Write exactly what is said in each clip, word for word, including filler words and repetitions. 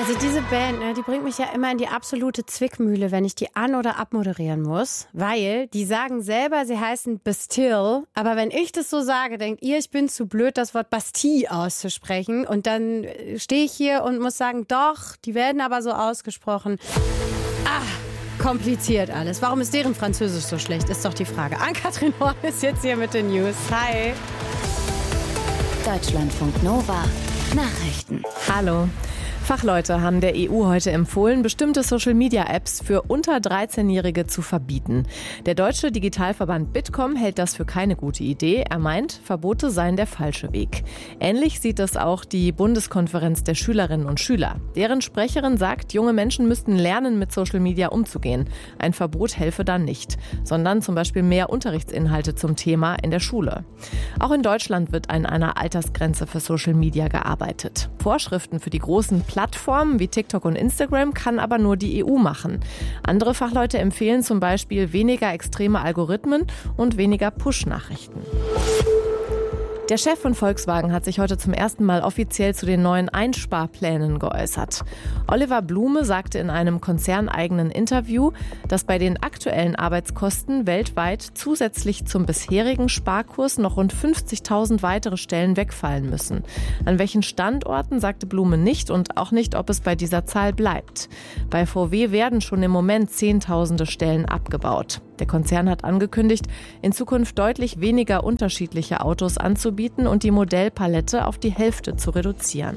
Also diese Band, ne, die bringt mich ja immer in die absolute Zwickmühle, wenn ich die an- oder abmoderieren muss. Weil die sagen selber, sie heißen Bastille. Aber wenn ich das so sage, denkt ihr, ich bin zu blöd, das Wort Bastille auszusprechen. Und dann stehe ich hier und muss sagen, doch, die werden aber so ausgesprochen. Ah, kompliziert alles. Warum ist deren Französisch so schlecht, ist doch die Frage. Ann-Kathrin Horn ist jetzt hier mit den News. Hi. Deutschlandfunk Nova. Nachrichten. Hallo. Fachleute haben der E U heute empfohlen, bestimmte Social-Media-Apps für unter dreizehnjährige zu verbieten. Der deutsche Digitalverband Bitkom hält das für keine gute Idee. Er meint, Verbote seien der falsche Weg. Ähnlich sieht es auch die Bundeskonferenz der Schülerinnen und Schüler. Deren Sprecherin sagt, junge Menschen müssten lernen, mit Social Media umzugehen. Ein Verbot helfe dann nicht, sondern zum Beispiel mehr Unterrichtsinhalte zum Thema in der Schule. Auch in Deutschland wird an einer Altersgrenze für Social Media gearbeitet. Vorschriften für die großen Plattformen wie TikTok und Instagram kann aber nur die E U machen. Andere Fachleute empfehlen zum Beispiel weniger extreme Algorithmen und weniger Push-Nachrichten. Der Chef von Volkswagen hat sich heute zum ersten Mal offiziell zu den neuen Einsparplänen geäußert. Oliver Blume sagte in einem konzerneigenen Interview, dass bei den aktuellen Arbeitskosten weltweit zusätzlich zum bisherigen Sparkurs noch rund fünfzigtausend weitere Stellen wegfallen müssen. An welchen Standorten, sagte Blume nicht und auch nicht, ob es bei dieser Zahl bleibt. Bei V W werden schon im Moment zehntausende Stellen abgebaut. Der Konzern hat angekündigt, in Zukunft deutlich weniger unterschiedliche Autos anzubieten und die Modellpalette auf die Hälfte zu reduzieren.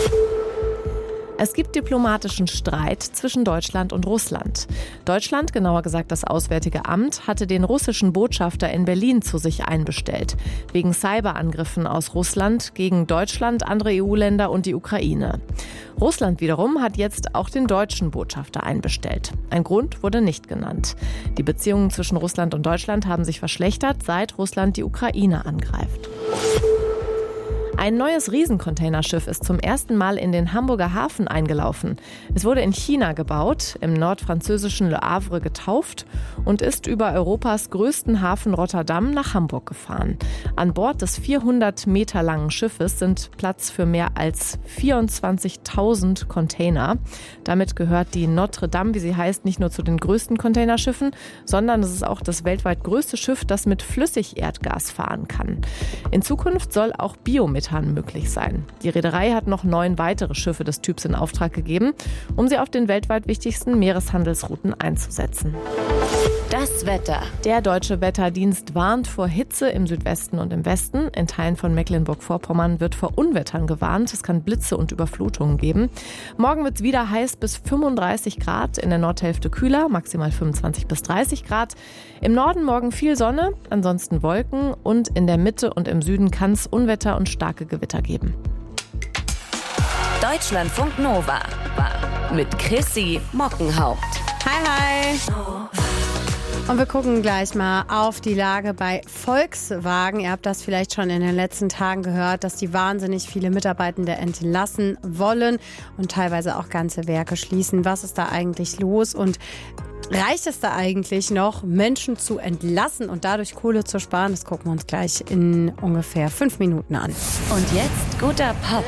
Es gibt diplomatischen Streit zwischen Deutschland und Russland. Deutschland, genauer gesagt das Auswärtige Amt, hatte den russischen Botschafter in Berlin zu sich einbestellt, wegen Cyberangriffen aus Russland gegen Deutschland, andere E U-Länder und die Ukraine. Russland wiederum hat jetzt auch den deutschen Botschafter einbestellt. Ein Grund wurde nicht genannt. Die Beziehungen zwischen Russland und Deutschland haben sich verschlechtert, seit Russland die Ukraine angreift. Ein neues Riesencontainerschiff ist zum ersten Mal in den Hamburger Hafen eingelaufen. Es wurde in China gebaut, im nordfranzösischen Le Havre getauft und ist über Europas größten Hafen Rotterdam nach Hamburg gefahren. An Bord des vierhundert Meter langen Schiffes sind Platz für mehr als vierundzwanzigtausend Container. Damit gehört die Notre Dame, wie sie heißt, nicht nur zu den größten Containerschiffen, sondern es ist auch das weltweit größte Schiff, das mit Flüssigerdgas fahren kann. In Zukunft soll auch Biomethan möglich sein. Die Reederei hat noch neun weitere Schiffe des Typs in Auftrag gegeben, um sie auf den weltweit wichtigsten Meereshandelsrouten einzusetzen. Das Wetter. Der Deutsche Wetterdienst warnt vor Hitze im Südwesten und im Westen. In Teilen von Mecklenburg-Vorpommern wird vor Unwettern gewarnt. Es kann Blitze und Überflutungen geben. Morgen wird es wieder heiß bis fünfunddreißig Grad, in der Nordhälfte kühler, maximal fünfundzwanzig bis dreißig Grad. Im Norden morgen viel Sonne, ansonsten Wolken und in der Mitte und im Süden kann es Unwetter und starke Gewitter geben. Deutschlandfunk Nova mit Chrissy Mockenhaupt. Hi, hi. Und wir gucken gleich mal auf die Lage bei Volkswagen. Ihr habt das vielleicht schon in den letzten Tagen gehört, dass die wahnsinnig viele Mitarbeitende entlassen wollen und teilweise auch ganze Werke schließen. Was ist da eigentlich los und reicht es da eigentlich noch, Menschen zu entlassen und dadurch Kohle zu sparen? Das gucken wir uns gleich in ungefähr fünf Minuten an. Und jetzt guter Pop.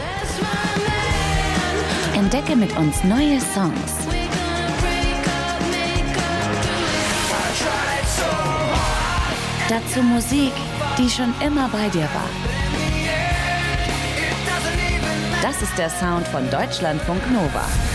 Entdecke mit uns neue Songs. Dazu Musik, die schon immer bei dir war. Das ist der Sound von Deutschlandfunk Nova.